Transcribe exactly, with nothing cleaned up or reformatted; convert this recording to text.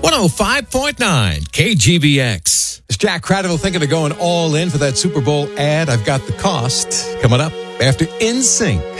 one oh five point nine K G B X. It's Jack Cradaville thinking of going all in for that Super Bowl ad. I've got the cost coming up after N Sync.